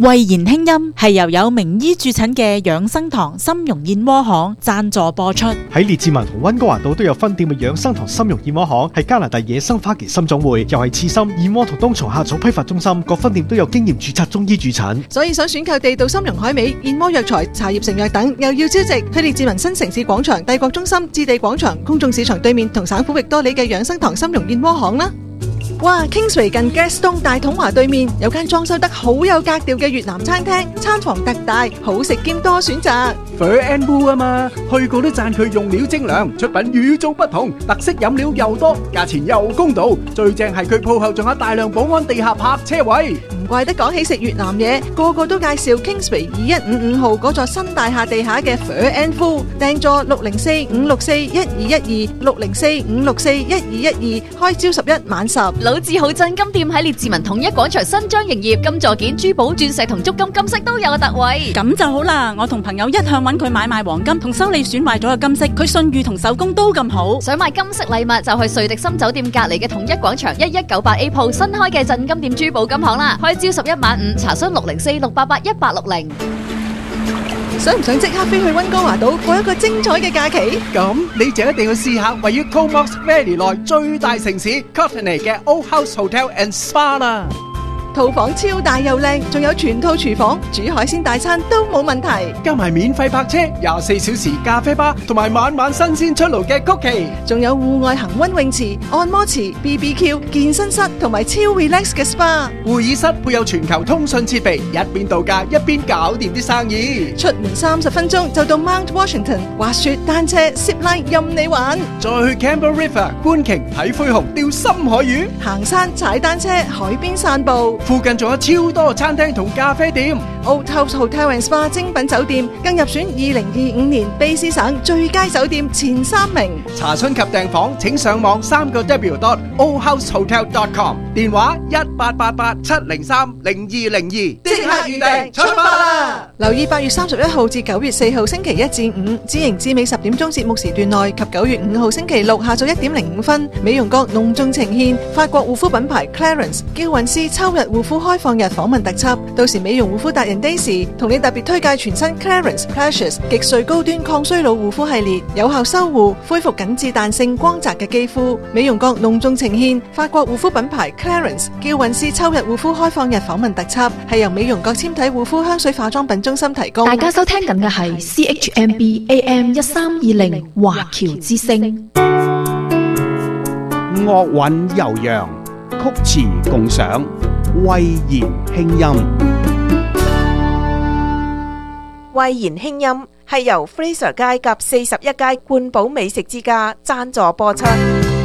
慧言輕音係由有名醫駐診嘅養生堂參茸燕窩行贊助播出。 喺列治文同溫哥華道都有分店嘅養生堂參茸燕窩行係加拿大野生花旗參總會，又係刺參、燕窩同冬蟲夏草批發中心，各分店都有經驗註冊中醫駐診。 所以想選購地道參茸海味、燕窩藥材、茶葉成藥等，又要招值，去列治文新城市廣場、帝國中心、置地廣場、公眾市場對面同省府域多里嘅養生堂參茸燕窩行啦。哇 Kingsway 近 Gaston 大統華對面有間裝修得好有格調嘅越南餐廳，餐房特大，好食兼多選擇。 Fur and Boo 啊嘛，去過都讚佢用料精良，出品與眾不同，特色飲料又多，價錢又公道，最正係佢鋪後仲有大量保安地下泊車位。 唔怪得講起食越南嘢，個個都介紹 Kingsway 2155號嗰座新大廈地下嘅 Fur and Boo， 訂座604-564-1212，604-564-1212，開朝11晚10。 老字號鎮金店喺列治文統一廣場新張營業，金座件、珠寶、鑽石同足金金飾都有特惠。 咁就好啦，我同朋友一向揾佢買賣黃金同修理損壞咗嘅金飾，佢信譽同手工都咁好。 想買金飾禮物就去瑞迪森酒店隔離嘅統一廣場1198A 鋪新開嘅鎮金店珠寶金行啦，開朝11晚5，查詢604-688-1860。 想唔想即刻飛去溫哥華島過一個精彩嘅假期？ 咁你就一定要試下位於 Comox Valley 內最大城市 Courtenay 嘅 Old House Hotel and Spa 啦。 套房超大又靚，仲有全套廚房，煮海鮮大餐都冇問題。 加埋免費泊車、24小時咖啡吧，同埋晚晚新鮮出爐嘅曲奇， 仲有戶外恒溫泳池、按摩池、BBQ、健身室同埋超 relax 嘅 SPA。 會議室配有全球通訊設備，一邊度假一邊搞掂啲生意。 出門30分鐘就到 Mount Washington， 滑雪、單車、zip line 任你玩。 再去 Campbell River 觀鯨睇灰熊、釣深海魚， 行山、踩單車、海邊散步。 附近仲有超多餐廳同咖啡店。 Old House Hotel and Spa 精品酒店更入選2025年卑詩省最佳酒店前3名。 查詢及訂房請上網3w.oldhousehotel.com， 電話1888-703-0202，即刻預訂出發啦！ 留意8月31號至9月4號星期1至5，紫瑩至美10點鐘節目時段內及9月5號星期6下晝1點05分，美容閣隆重呈獻法國護膚品牌 Clarins 嬌韻詩秋日護膚開放日訪問特輯，到時美容護膚達人 Daisy 同你特別推介全新 Clarins Precious 極萃高端抗衰老護膚系列，有效修護恢復緊致彈性光澤嘅肌膚。美容閣隆重呈獻法國護膚品牌 Clarins 嬌韻詩秋日護膚開放日訪問特輯，係由美容閣纖體護膚香水化妝品中心提供。 大家收聽緊嘅係 CHMB AM 1320華僑之聲， 樂韻悠揚，曲詞共賞，慧言輕音。 慧言輕音係由 Fraser 街及41街冠寶美食之家贊助播出。